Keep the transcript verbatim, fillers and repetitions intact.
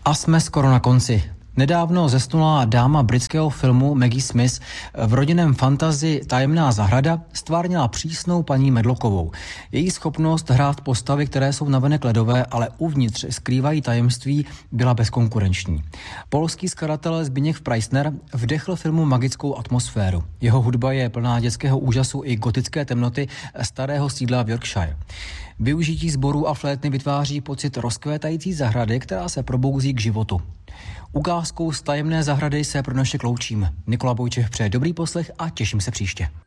A jsme skoro na konci. Nedávno zesnulá dáma britského filmu Maggie Smith v rodinném fantasy Tajemná zahrada stvárnila přísnou paní Medlockovou. Její schopnost hrát postavy, které jsou navenek ledové, ale uvnitř skrývají tajemství, byla bezkonkurenční. Polský skladatel Zbigniew Preissner vdechl filmu magickou atmosféru. Jeho hudba je plná dětského úžasu i gotické temnoty starého sídla v Yorkshire. Využití sborů a flétny vytváří pocit rozkvétající zahrady, která se probouzí k životu. Ukázkou z Tajemné zahrady se pro dnešek loučím. Nikola Bojčech přeje dobrý poslech a těším se příště.